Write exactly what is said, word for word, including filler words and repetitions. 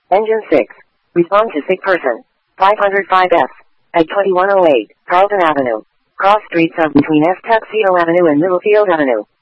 Engine six. Respond to sick person. five oh five F. At twenty-one oh eight, Carlton Avenue. Cross streets of between F. Tuxedo Avenue and Littlefield Avenue.